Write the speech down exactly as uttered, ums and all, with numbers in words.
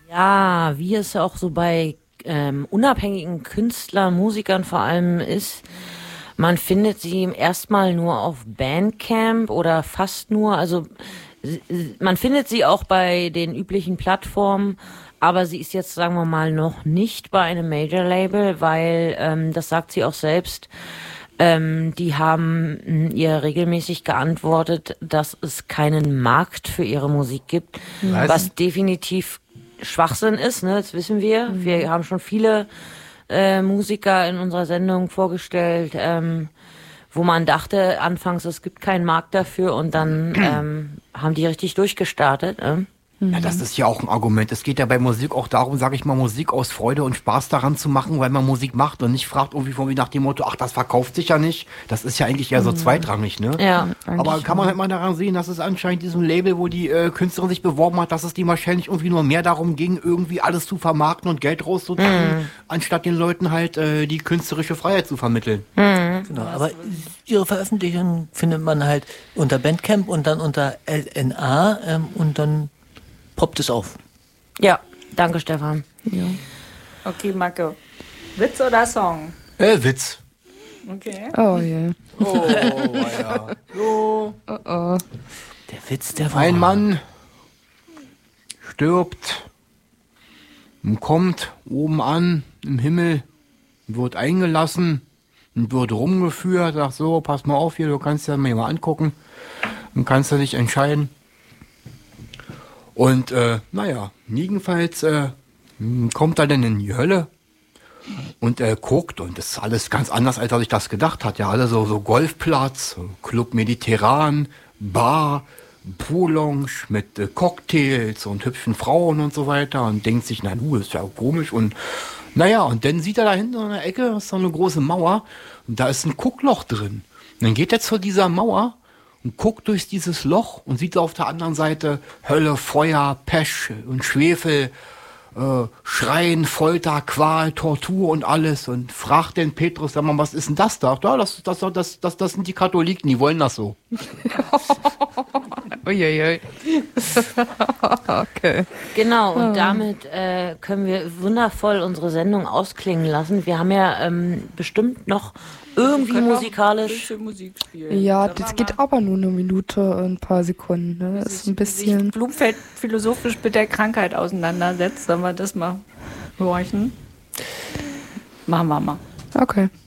Ja, wie es auch so bei ähm, unabhängigen Künstlern, Musikern vor allem ist, man findet sie erstmal nur auf Bandcamp oder fast nur, also s- s- man findet sie auch bei den üblichen Plattformen, aber sie ist jetzt, sagen wir mal, noch nicht bei einem Major-Label, weil, ähm, das sagt sie auch selbst, ähm, die haben mh, ihr regelmäßig geantwortet, dass es keinen Markt für ihre Musik gibt, Was? was definitiv Schwachsinn ist, ne? Das wissen wir. Mhm. Wir haben schon viele äh, Musiker in unserer Sendung vorgestellt, ähm, wo man dachte anfangs, es gibt keinen Markt dafür und dann ähm, haben die richtig durchgestartet. Ne? Ja, das ist ja auch ein Argument. Es geht ja bei Musik auch darum, sage ich mal, Musik aus Freude und Spaß daran zu machen, weil man Musik macht und nicht fragt irgendwie von mir nach dem Motto, ach, das verkauft sich ja nicht. Das ist ja eigentlich eher so zweitrangig, ne? Ja. Aber kann man halt mal daran sehen, dass es anscheinend diesem Label, wo die äh, Künstlerin sich beworben hat, dass es dem wahrscheinlich irgendwie nur mehr darum ging, irgendwie alles zu vermarkten und Geld rauszudrücken, Mhm. anstatt den Leuten halt äh, die künstlerische Freiheit zu vermitteln. Genau, aber ihre Veröffentlichungen findet man halt unter Bandcamp und dann unter L N A ähm, und dann poppt es auf. Ja, danke Stefan. Okay, Marco. Witz oder Song? Äh, Witz. Okay. Oh je. Oh, ja. So. Oh oh. Der Witz der Woche. Ein Mann stirbt und kommt oben an im Himmel, wird eingelassen und wird rumgeführt, sagt so, pass mal auf hier, du kannst ja mir mal angucken und kannst du dich entscheiden. Und äh, naja, jedenfalls äh, kommt er dann in die Hölle und er guckt und das ist alles ganz anders, als er sich das gedacht hat. Ja, alle so, so Golfplatz, so Club Mediterran, Bar, Poollounge mit äh, Cocktails und hübschen Frauen und so weiter und denkt sich, na du, ist ja komisch und naja, und dann sieht er da hinten in der Ecke, ist so eine große Mauer und da ist ein Guckloch drin. Und dann geht er zu dieser Mauer und guckt durch dieses Loch und sieht auf der anderen Seite Hölle, Feuer, Pech und Schwefel, äh, Schreien, Folter, Qual, Tortur und alles und fragt den Petrus, sag mal, was ist denn das da? Ja, das, das, das, das, das sind die Katholiken, die wollen das so. Uiuiui. Okay. Genau, und damit äh, können wir wundervoll unsere Sendung ausklingen lassen. Wir haben ja ähm, bestimmt noch irgendwie Können wir auch musikalisch. Ein bisschen Musik spielen. Ja, Da das machen geht wir- aber nur eine Minute und ein paar Sekunden. Ne? Das ist ein bisschen. sich Blumfeld philosophisch mit der Krankheit auseinandersetzt, sollen wir das mal horchen? Machen wir mal. Okay.